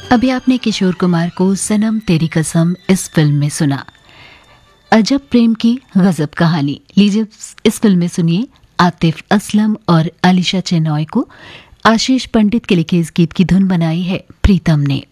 अभी आपने किशोर कुमार को सनम तेरी कसम इस फिल्म में सुना। अजब प्रेम की गजब कहानी। लीजिए इस फिल्म में सुनिए आतिफ असलम और आलिशा चेनॉय को। आशीष पंडित के लिखे इस गीत की धुन बनाई है प्रीतम ने।